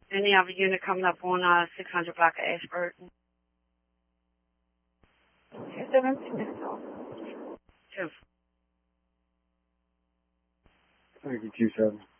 Any other unit coming up on 600 block of Ashburton? 217. 2. Thank you, 27.